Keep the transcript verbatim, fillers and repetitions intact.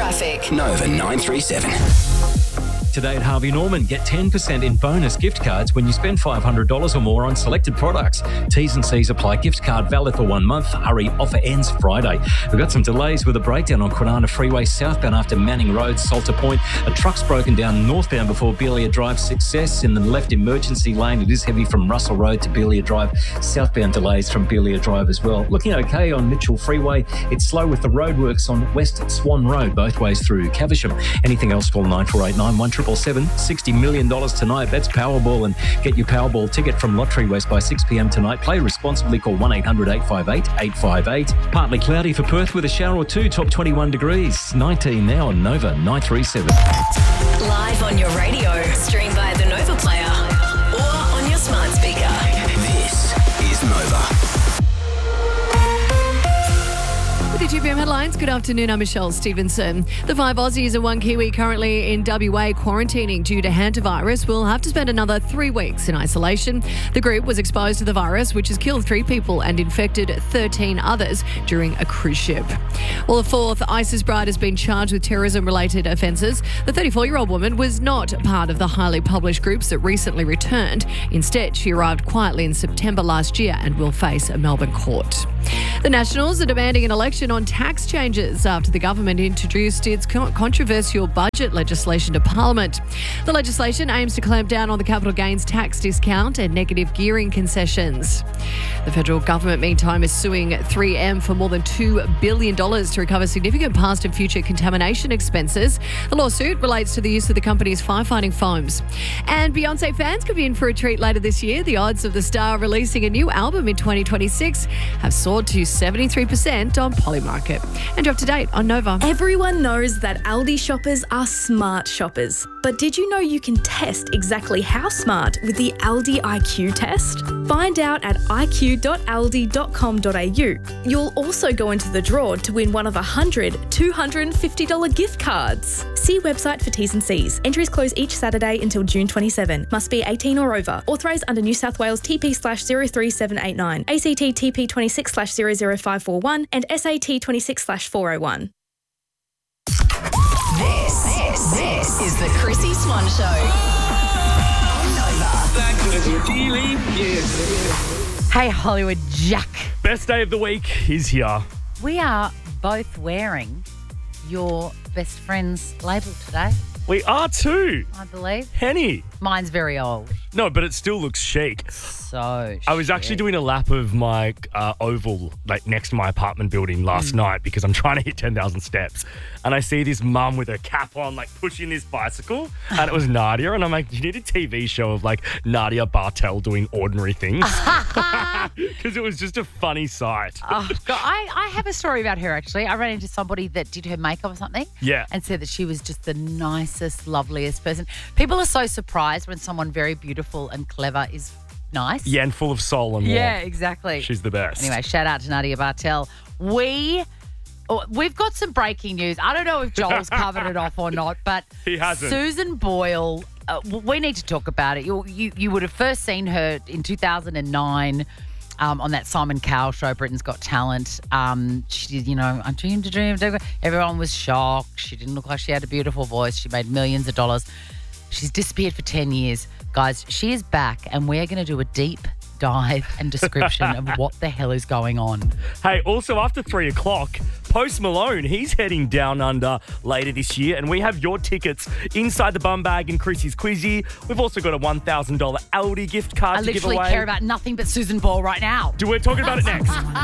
traffic. Nova nine three seven. Today at Harvey Norman, get ten percent in bonus gift cards when you spend five hundred dollars or more on selected products. T's and C's apply. Gift card valid for one month. Hurry, offer ends Friday. We've got some delays with a breakdown on Kwinana Freeway southbound after Manning Road, Salter Point. A truck's broken down northbound before Belia Drive. Success in the left emergency lane. It is heavy from Russell Road to Belia Drive. Southbound delays from Belia Drive as well. Looking okay on Mitchell Freeway. It's slow with the roadworks on West Swan Road, both ways through Caversham. Anything else, call nine four eight nine one seven seven. sixty million dollars tonight. That's Powerball, and get your Powerball ticket from Lottery West by six p.m. tonight. Play responsibly. Call one eight hundred eight five eight eight five eight. Partly cloudy for Perth with a shower or two. Top twenty-one degrees. nineteen now on Nova nine three seven. Live on your radio. Stream via the Nova Player or on your smart speaker. This is Nova. With the two p.m. headlines, good afternoon, I'm Michelle Stevenson. The five Aussies and one Kiwi currently in W A quarantining due to hantavirus will have to spend another three weeks in isolation. The group was exposed to the virus, which has killed three people and infected thirteen others during a cruise ship. Well, a fourth ISIS bride has been charged with terrorism-related offences. The thirty-four-year-old woman was not part of the highly published groups that recently returned. Instead, she arrived quietly in September last year and will face a Melbourne court. The Nationals are demanding an election on tax changes after the government introduced its controversial budget legislation to Parliament. The legislation aims to clamp down on the capital gains tax discount and negative gearing concessions. The federal government, meantime, is suing three M for more than two billion dollars to recover significant past and future contamination expenses. The lawsuit relates to the use of the company's firefighting foams. And Beyonce fans could be in for a treat later this year. The odds of the star releasing a new album in twenty twenty-six have soared to seventy-three percent on Polymarket. And you're up to date on Nova. Everyone knows that Aldi shoppers are smart shoppers. But did you know you can test exactly how smart with the Aldi I Q test? Find out at i q dot aldi dot com dot a u. You'll also go into the draw to win one of one hundred two hundred fifty dollars gift cards. See website for T's and C's. Entries close each Saturday until June twenty-seventh. Must be eighteen or over. Authorised under New South Wales T P slash zero three seven eight nine, A C T T P twenty-six slash zero zero five four one and S A T twenty-six slash four oh one. This, this, this is the Chrissy Swan Show. On Nova. Hey, Hollywood Jack. Best day of the week is here. We are both wearing your best friend's label today, We are too. I believe. Henny. Mine's very old. No, but it still looks chic. So I was actually doing a lap of my uh, oval, like next to my apartment building last mm. night because I'm trying to hit ten thousand steps. And I see this mum with her cap on, like pushing this bicycle. And it was Nadia. And I'm like, you need a T V show of like Nadia Bartel doing ordinary things. Because it was just a funny sight. Oh, God. I, I have a story about her, actually. I ran into somebody that did her makeup or something. Yeah. And said that she was just the nicest, loveliest person. People are so surprised when someone very beautiful and clever is nice. Yeah, and full of soul and warmth. Yeah, exactly. She's the best. Anyway, shout out to Nadia Bartel. We... Oh, we've got some breaking news. I don't know if Joel's covered it off or not, but he hasn't. Susan Boyle, uh, we need to talk about it. You, you you would have first seen her in two thousand nine um, on that Simon Cowell show, Britain's Got Talent. Um, she did, you know, I dreamed a dream. Everyone was shocked. She didn't look like she had a beautiful voice. She made millions of dollars. She's disappeared for ten years. Guys, she is back, and we're going to do a deep dive and description of what the hell is going on. Hey, also after three o'clock, Post Malone, he's heading down under later this year, and we have your tickets inside the bum bag in Chrissy's Quizzy. We've also got a one thousand dollars Aldi gift card I to give away. I literally care about nothing but Susan Boyle right now. Do we're talking about it next.